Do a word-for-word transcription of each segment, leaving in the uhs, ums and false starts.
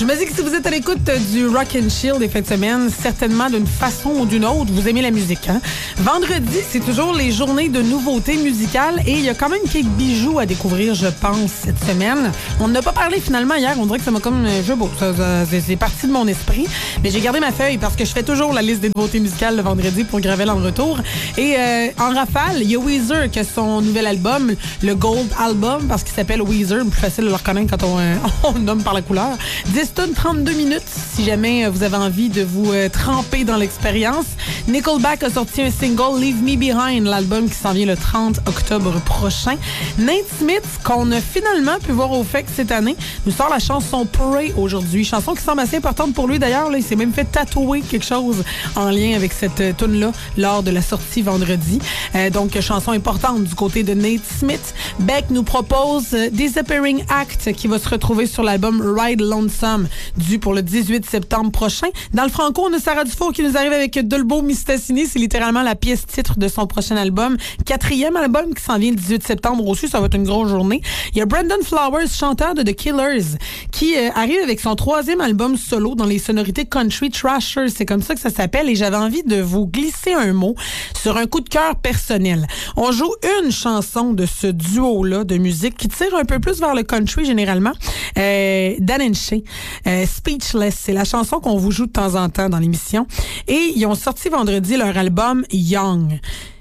Je me dis que si vous êtes à l'écoute du Rock and Chill des fins de semaine, certainement d'une façon ou d'une autre, vous aimez la musique. Hein? Vendredi, c'est toujours les journées de nouveautés musicales et il y a quand même quelques bijoux à découvrir, je pense, cette semaine. On n'a pas parlé finalement hier, on dirait que ça m'a comme... Je beau, ça, ça, c'est, c'est parti de mon esprit, mais j'ai gardé ma feuille parce que je fais toujours la liste des nouveautés musicales le vendredi pour Gravel en retour. Et euh, en rafale, il y a Weezer qui a son nouvel album, le Gold Album, parce qu'il s'appelle Weezer, plus facile de le reconnaître quand on, euh, on nomme par la couleur. dix tonnes, trente-deux minutes, si jamais vous avez envie de vous euh, tremper dans l'expérience. Nickelback a sorti un single, Leave Me Behind, l'album qui s'en vient le trente octobre prochain. Nate Smith, qu'on a finalement pu voir au F E C cette année, nous sort la chanson Pray aujourd'hui. Chanson qui semble assez importante pour lui d'ailleurs. Là, il s'est même fait tatouer quelque chose en lien avec cette euh, tune-là lors de la sortie vendredi. Euh, donc, chanson importante du côté de Nate Smith. Beck nous propose euh, Disappearing Act qui va se retrouver sur l'album Ride Lonesome, dû pour le dix-huit septembre prochain. Dans le franco, on a Sarah Dufour qui nous arrive avec Dolbeau Mistassini. C'est littéralement la pièce titre de son prochain album. Quatrième album qui s'en vient le dix-huit septembre aussi. Ça va être une grosse journée. Il y a Brandon Flowers, chanteur de The Killers, qui euh, arrive avec son troisième album solo dans les sonorités country Trashers. C'est comme ça que ça s'appelle et j'avais envie de vous glisser un mot sur un coup de cœur personnel. On joue une chanson de ce duo-là de musique qui tire un peu plus vers le country généralement. Euh, Dan and Shay, euh, Speechless, c'est la chanson qu'on vous joue de temps en temps dans l'émission. Et ils ont sorti vendredi leur album Young.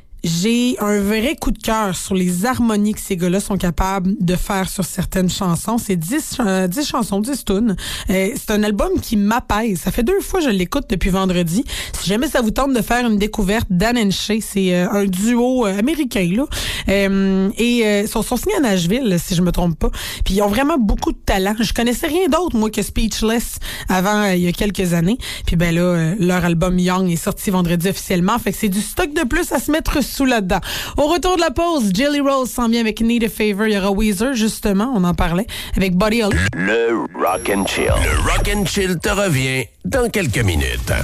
J'ai un vrai coup de cœur sur les harmonies que ces gars-là sont capables de faire sur certaines chansons. C'est dix, euh, dix chansons, dix tunes. Euh, c'est un album qui m'apaise. Ça fait deux fois que je l'écoute depuis vendredi. Si jamais ça vous tente de faire une découverte, Dan and Shay, c'est euh, un duo euh, américain, là. Euh, et euh, ils sont, sont signés à Nashville, si je me trompe pas. Puis ils ont vraiment beaucoup de talent. Je connaissais rien d'autre, moi, que Speechless avant, euh, il y a quelques années. Puis ben là, euh, leur album Young est sorti vendredi officiellement. Fait que c'est du stock de plus à se mettre sous là-dedans. Au retour de la pause, Jelly Roll s'en vient avec Need a Favor. Il y aura Weezer, justement, on en parlait, avec Buddy Holly. Le Rock and Chill. Le Rock and Chill te revient dans quelques minutes.